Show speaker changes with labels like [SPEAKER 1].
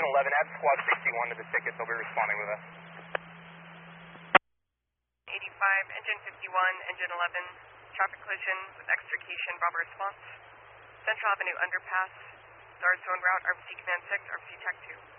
[SPEAKER 1] Engine 11, add squad 61 to the ticket. They'll be responding with us.
[SPEAKER 2] 85, Engine 51, Engine 11, traffic collision with extrication, Bravo response. Central Avenue underpass, SAR zone route, RBC Command 6, RBC TAC 2.